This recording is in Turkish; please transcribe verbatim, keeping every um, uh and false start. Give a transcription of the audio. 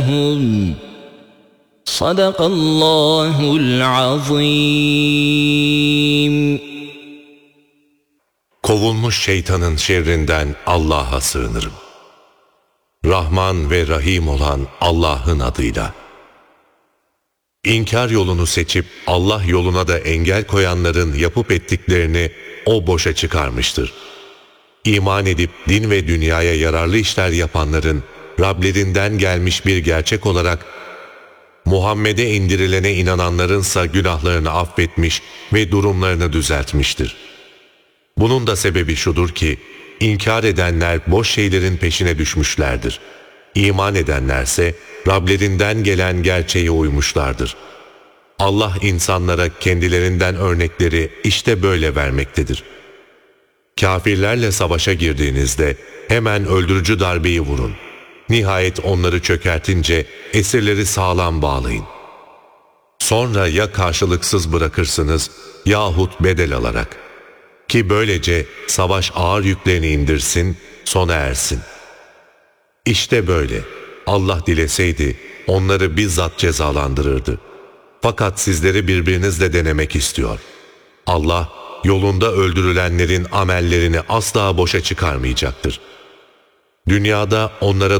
Sadakallahul azim. Kovulmuş şeytanın şerrinden Allah'a sığınırım. Rahman ve Rahim olan Allah'ın adıyla. İnkar yolunu seçip Allah yoluna da engel koyanların yapıp ettiklerini O boşa çıkarmıştır. İman edip din ve dünyaya yararlı işler yapanların Rablerinden gelmiş bir gerçek olarak Muhammed'e indirilene inananlarınsa günahlarını affetmiş ve durumlarını düzeltmiştir. Bunun da sebebi şudur ki, inkar edenler boş şeylerin peşine düşmüşlerdir. İman edenlerse Rablerinden gelen gerçeğe uymuşlardır. Allah insanlara kendilerinden örnekleri işte böyle vermektedir. Kafirlerle savaşa girdiğinizde hemen öldürücü darbeyi vurun. Nihayet onları çökertince esirleri sağlam bağlayın. Sonra ya karşılıksız bırakırsınız yahut bedel alarak. Ki böylece savaş ağır yüklerini indirsin, sona ersin. İşte böyle. Allah dileseydi onları bizzat cezalandırırdı. Fakat sizleri birbirinizle denemek istiyor. Allah yolunda öldürülenlerin amellerini asla boşa çıkarmayacaktır. Dünyada onlara